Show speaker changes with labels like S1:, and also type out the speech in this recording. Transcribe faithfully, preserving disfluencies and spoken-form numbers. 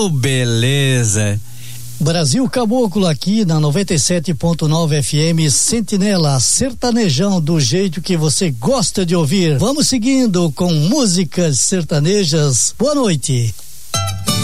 S1: Ô, oh, beleza.
S2: Brasil Caboclo aqui na noventa e sete ponto nove F M, Sentinela, sertanejão do jeito que você gosta de ouvir. Vamos seguindo com músicas sertanejas. Boa noite.